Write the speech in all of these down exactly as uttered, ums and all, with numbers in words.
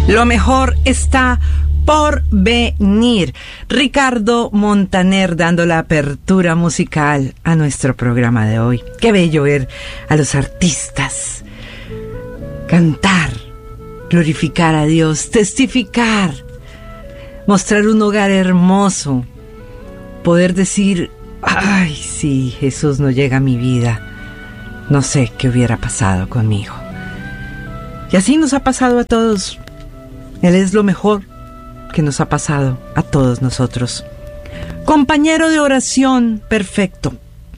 Lo mejor está por venir. Ricardo Montaner dando la apertura musical a nuestro programa de hoy. Qué bello ver a los artistas cantar, glorificar a Dios, testificar, mostrar un hogar hermoso, poder decir, ay, si Jesús no llega a mi vida, no sé qué hubiera pasado conmigo. Y así nos ha pasado a todos. Él es lo mejor que nos ha pasado a todos nosotros. Compañero de oración perfecto.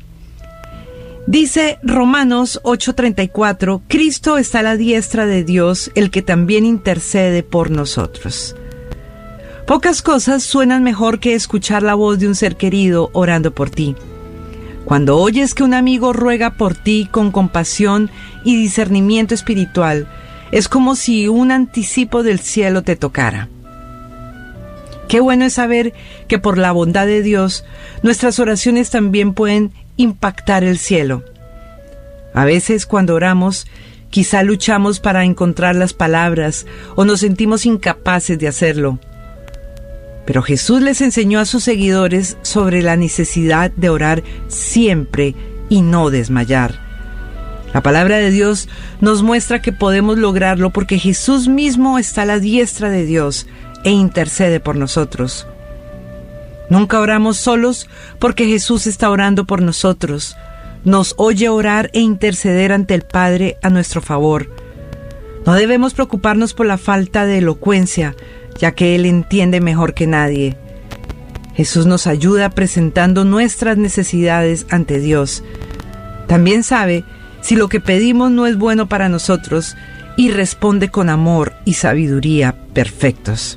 Dice Romanos ocho treinta y cuatro, Cristo está a la diestra de Dios, el que también intercede por nosotros. Pocas cosas suenan mejor que escuchar la voz de un ser querido orando por ti. Cuando oyes que un amigo ruega por ti con compasión y discernimiento espiritual, es como si un anticipo del cielo te tocara. Qué bueno es saber que por la bondad de Dios, nuestras oraciones también pueden impactar el cielo. A veces cuando oramos, quizá luchamos para encontrar las palabras o nos sentimos incapaces de hacerlo. Pero Jesús les enseñó a sus seguidores sobre la necesidad de orar siempre y no desmayar. La palabra de Dios nos muestra que podemos lograrlo porque Jesús mismo está a la diestra de Dios e intercede por nosotros. Nunca oramos solos porque Jesús está orando por nosotros. Nos oye orar e interceder ante el Padre a nuestro favor. No debemos preocuparnos por la falta de elocuencia, ya que Él entiende mejor que nadie. Jesús nos ayuda presentando nuestras necesidades ante Dios. También sabe si lo que pedimos no es bueno para nosotros y responde con amor y sabiduría perfectos.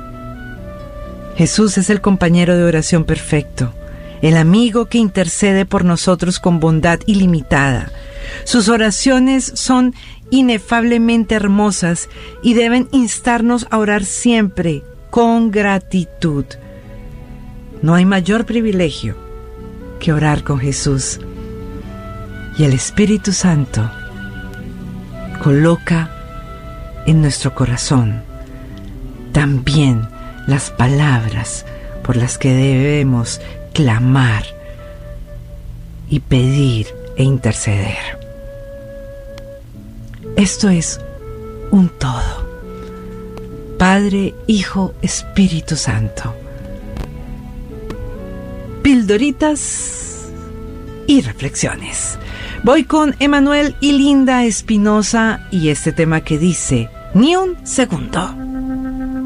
Jesús es el compañero de oración perfecto, el amigo que intercede por nosotros con bondad ilimitada. Sus oraciones son inefablemente hermosas y deben instarnos a orar siempre con gratitud. No hay mayor privilegio que orar con Jesús. Y el Espíritu Santo coloca en nuestro corazón también las palabras por las que debemos clamar y pedir e interceder. Esto es un todo. Padre, Hijo, Espíritu Santo. Pildoritas y reflexiones. Voy con Emanuel y Linda Espinosa y este tema que dice, ni un segundo.